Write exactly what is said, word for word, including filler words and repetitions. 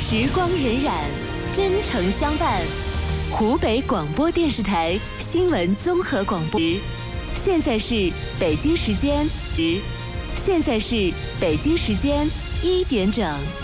时光荏苒，真诚相伴。湖北广播电视台新闻综合广播，现在是北京时间，现在是北京时间一点整。